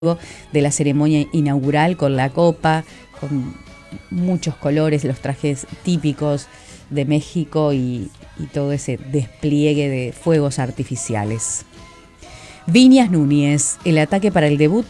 de la ceremonia inaugural con la copa, con muchos colores, los trajes típicos de México y todo ese despliegue de fuegos artificiales. Viñas Núñez, el ataque para el debut